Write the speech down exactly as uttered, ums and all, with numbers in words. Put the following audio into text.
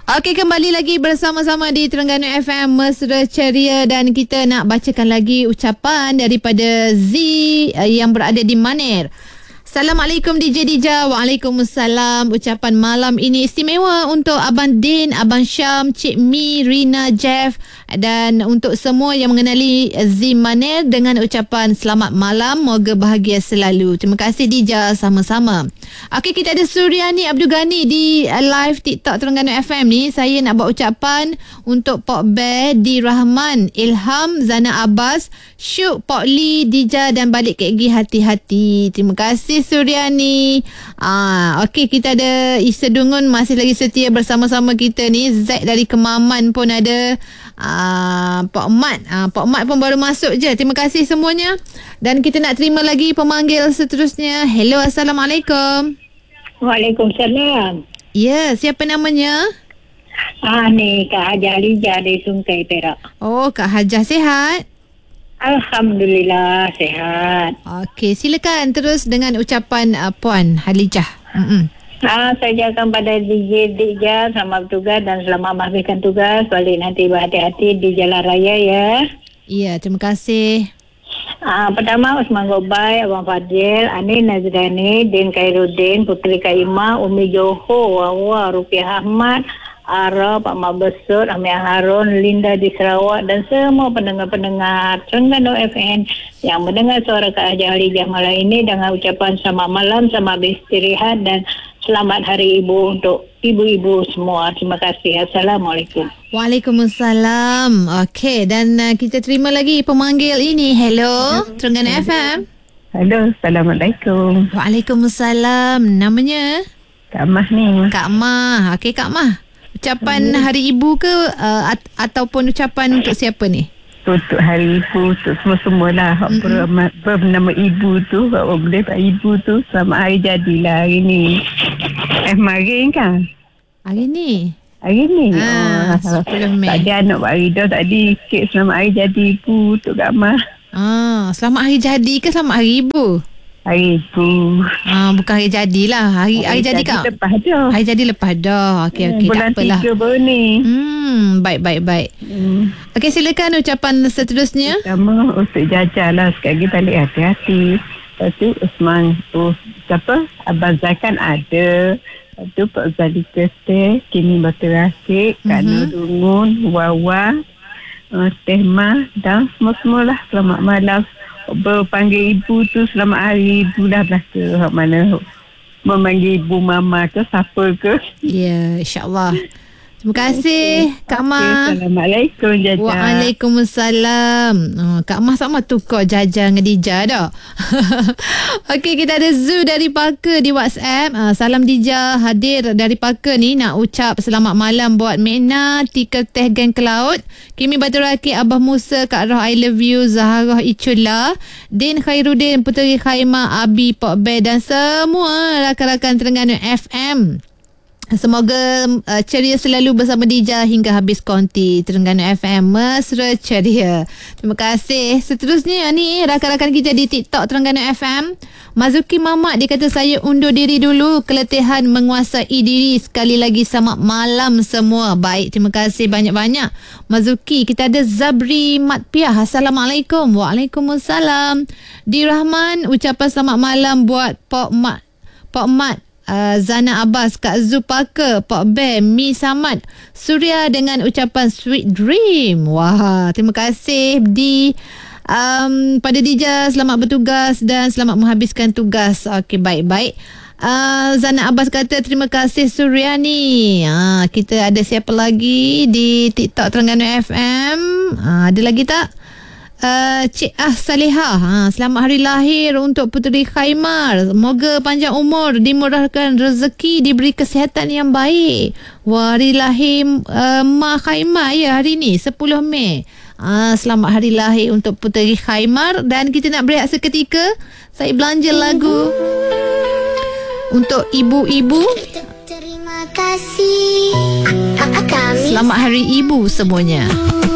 Okey, kembali lagi bersama-sama di Terengganu F M Mesra Ceria, dan kita nak bacakan lagi ucapan daripada Z yang berada di Maner. Assalamualaikum D J Dija. Waalaikumsalam. Ucapan malam ini istimewa untuk Abang Din, Abang Syam, Cik Mi, Rina, Jeff, dan untuk semua yang mengenali Z Maner dengan ucapan selamat malam, moga bahagia selalu. Terima kasih Dija, sama-sama. Okey, kita ada Suryani Abdul Ghani di live TikTok Terengganu F M ni. Saya nak buat ucapan untuk Pok Bear, Di Rahman, Ilham, Zana Abbas, Syuk, Pok Lee, Dija dan balik K G hati-hati. Terima kasih Suryani. Ah, okey, kita ada Isa Dungun masih lagi setia bersama-sama kita ni. Zaid dari Kemaman pun ada. Ah, Pak Mat, ah, Pak Mat pun baru masuk je. Terima kasih semuanya. Dan kita nak terima lagi pemanggil seterusnya. Hello, Assalamualaikum. Waalaikumsalam. Ya, siapa namanya? Ah, ni Kak Hajar Lijah dari Sungai Perak. Oh, Kak Hajar sihat? Alhamdulillah sihat. Okey, silakan terus dengan ucapan uh, Puan Halijah. Mm-mm. Ah, saya akan pada D J Dija, selamat bertugas dan selamat menghabiskan tugas. Balik nanti berhati-hati di jalan raya ya. Ya, terima kasih. Ah, pertama Usman Gobai, Abang Fadil, Ani Nazrani, Din Khairuddin, Putri Kaimah, Umi Johor, Wawa, Rupiah Ahmad, Ara, Pak Mak Besut, Amir Harun, Linda di Sarawak dan semua pendengar-pendengar Terengganu F M yang mendengar suara Kak Hajar Halijah malam ini dengan ucapan selamat malam, selamat beristirahat dan selamat Hari Ibu untuk ibu-ibu semua. Terima kasih. Assalamualaikum. Waalaikumsalam. Okey, dan uh, kita terima lagi pemanggil ini. Hello, Terengganu F M. Halo, Assalamualaikum. Waalaikumsalam. Namanya? Kak Mah ni. Kak Mah. Okey, Kak Mah. Ucapan Hari Ibu ke uh, at- ataupun ucapan untuk siapa ni? Untuk Hari Ibu, untuk semua-semua lah. Mm-hmm. Bernama Ibu tu, kalau boleh Pak Ibu tu, selamat hari jadilah hari ni. Eh, marin kan? Hari ni? Hari ni? Ah, oh, sepuluh Mei. Tadi anak Pak Rida tadi kek selamat hari jadi Ibu untuk Kak Mah. Ah, selamat hari jadi ke selamat hari Ibu? Hari Ibu. Ah, bukan hari jadilah. Hari hari, hari jadi Kak. Lepas dah. Hari jadi lepas dah. Okey, okey, Bulan tak apalah. tiga baru ni. Hmm, baik, baik, baik. Hmm. Okey, silakan ucapan seterusnya. Pertama, untuk Jaja lah. Sekali lagi balik hati-hati. Lepas tu, Usman. Oh, siapa? Abang Zakan ada. Lepas tu, Pak Zalika Teh. Kini Batu Rasik. Kak Mhm. Nur Dungun. Wawa. Uh, Teh Mah. Dan semua-semua lah. Selamat malam. Berpanggil ibu tu selamat hari ibu lah belaka. Hak mana memanggil ibu mama ke siapa ke. Ya, insyaAllah. Terima kasih, okay. Kak Mah. Okay, Assalamualaikum, Jaja. Waalaikumsalam. Oh, Kak Mah sama tukar Jaja dengan Dija dah. Okey, kita ada Zu dari Parker di WhatsApp. Uh, salam Dija, hadir dari Parker ni. Nak ucap selamat malam buat Mena, Tika Teh Gang Cloud, Kimi Batu Rakit, Abah Musa, Kak Roh I Love You, Zaharah Icula, Din Khairuddin, Puteri Khaimah, Abi, Pok Bear dan semua rakan-rakan Terengganu F M. Semoga uh, ceria selalu bersama Dija hingga habis konti. Terengganu F M Mesra Ceria. Terima kasih. Seterusnya ni rakan-rakan kita di TikTok Terengganu F M. Mazuki Mamat, dia kata saya undur diri dulu, keletihan menguasai diri. Sekali lagi selamat malam semua. Baik, terima kasih banyak-banyak Mazuki. Kita ada Zabri Matpiah. Assalamualaikum. Waalaikumsalam. Di Rahman, ucapan selamat malam buat Pok Mat Pok Mat Uh, Zana Abbas, Kak Zupaka, Pak Bear, Mi Samad, Surya dengan ucapan Sweet Dream. Wah, terima kasih di um, pada Dija, selamat bertugas dan selamat menghabiskan tugas. Okey, baik-baik. Uh, Zana Abbas kata terima kasih Suryani. Uh, kita ada siapa lagi di TikTok Terengganu F M? Uh, ada lagi tak? Uh, Cik Ah Salihah, ha, selamat hari lahir untuk Puteri Khaimar. Semoga panjang umur, dimurahkan rezeki, diberi kesihatan yang baik. Wah, hari lahir uh, Ma Khaimar ya hari ni sepuluh Mei. Uh, selamat hari lahir untuk Puteri Khaimar. Dan kita nak berehat seketika. Saya belanja lagu untuk ibu-ibu. Terima kasih. Kami Selamat hari ibu semuanya.